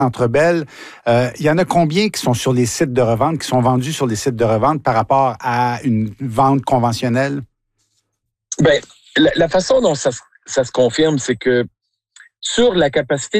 Centre Bell. Il y en a combien qui sont sur les sites de revente, qui sont vendus sur les sites de revente par rapport à une vente conventionnelle? Ben, la façon dont ça se confirme, c'est que sur la capacité